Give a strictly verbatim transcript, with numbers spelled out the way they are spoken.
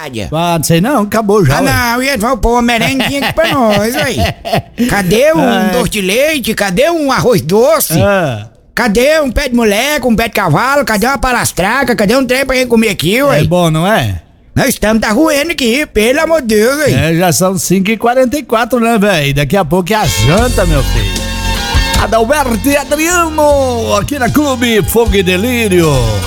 Ah, não sei não, acabou já. Ah, ué. não, eles vão pôr uma merenguinha aqui pra nós, aí. Cadê um Ah. doce de leite? Cadê um arroz doce? Ah, Cadê um pé de moleque, um pé de cavalo? Cadê uma palastraca? Cadê um trem pra gente comer aqui, ué? é bom, não é? Nós estamos tá ruendo aqui, pelo amor de Deus, aí. É, já são cinco e quarenta e quatro, né, velho? Daqui a pouco é a janta, meu filho. Adalberto e Adriano, aqui na Clube Fogo e Delírio.